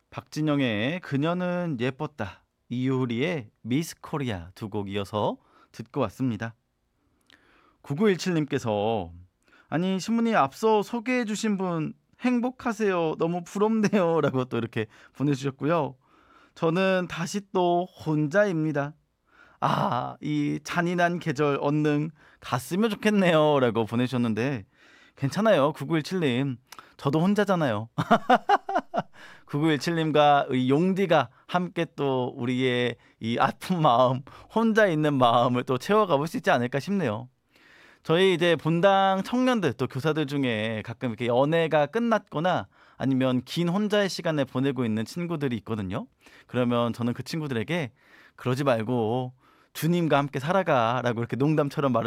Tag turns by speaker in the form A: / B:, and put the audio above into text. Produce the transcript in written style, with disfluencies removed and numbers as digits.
A: 박진영의 그녀는 예뻤다. 이효리의 미스 코리아 두 곡 이어서 듣고 왔습니다. 9917님께서 아니 신부님 앞서 소개해 주신 분 행복하세요. 너무 부럽네요. 라고 또 이렇게 보내주셨고요. 저는 다시 또 혼자입니다. 아, 이 잔인한 계절 언능 갔으면 좋겠네요. 라고 보내주셨는데 괜찮아요. 9917님. 저도 혼자잖아요. 9917님과 이 용디가 함께 또 우리의 이 아픈 마음, 혼자 있는 마음을 또 채워가 볼 수 있지 않을까 싶네요. 저희 이제 본당 청년들 또 교사들 중에 가끔 이렇게 연애가 끝났거나 아니면 긴 혼자의 시간을 보내고 있는 친구들이 있거든요. 그러면 저는 그 친구들에게 그러지 말고 주님과 함께 살아가라고 이렇게 농담처럼 말을